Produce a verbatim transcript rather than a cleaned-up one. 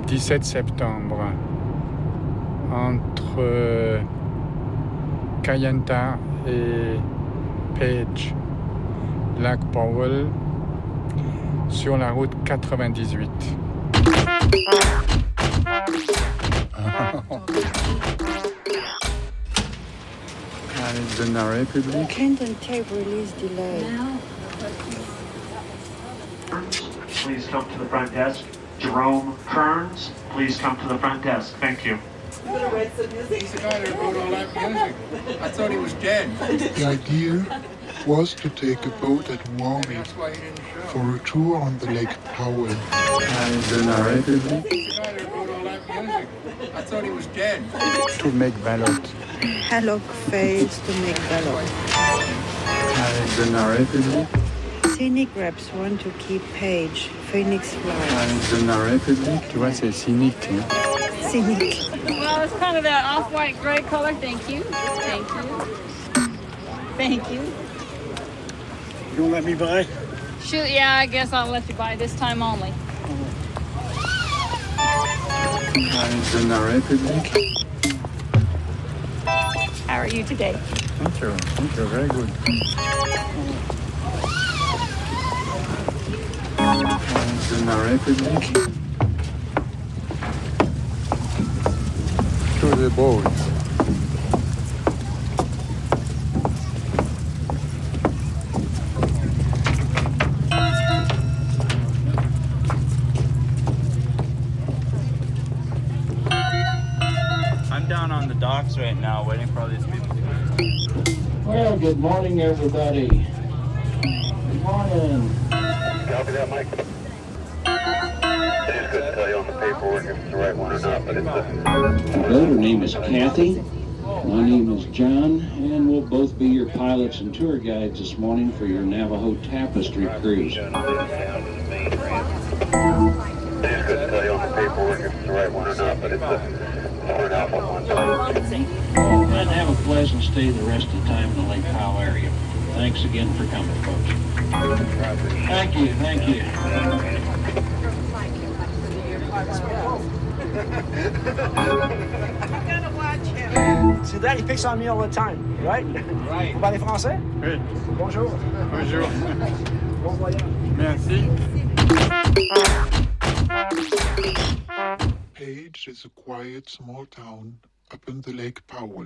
dix-sept septembre, entre Kayenta et Page, lac Powell, sur la route quatre-vingt-dix-huit. Arizona Republic. Kenton tape release delay. Please come to the front desk. Jerome Kearns, please come to the front desk. Thank you. You better write some music. He's the guy that wrote all that music. I thought he was dead. The idea was to take a boat at Warwick for a tour on the Lake Powell. Arizona Republic. He's the guy that wrote all that music. I thought he was dead. To make ballot. Hallock fails to make ballot. Arizona Republic. Scenic reps want to keep Page. Phoenix flies. Arizona Republic. Tu vois, c'est cynique. Hein? Scenic. Well, it's kind of that off-white gray color. Thank you. Thank you. Thank you. You won't let me buy? Shoot, yeah, I guess I'll let you buy this time only. Arizona Republic. How are you today? Thank you. Thank you. Very good. Arizona Republic. To the boat. I'm down on the docks right now, waiting for all these people to come. Well, good morning, everybody. Good morning. Copy that, Mike. I just couldn't tell you on the paperwork if it's the right one or not, but it's the... Well, her name is Kathy. My name is John, and we'll both be your pilots and tour guides this morning for your Navajo Tapestry cruise. I just couldn't tell you on the paperwork if it's the right one or not, but it's the... Ford Alpha one. And have a pleasant stay the rest of the time in the Lake Powell area. Thanks again for coming, folks. Thank you, thank you. See that? He picks on me all the time, right? Right. Vous parlez français? Oui. Bonjour. Bonjour. Bon voyage. Merci. Page is a quiet small town up in the Lake Powell.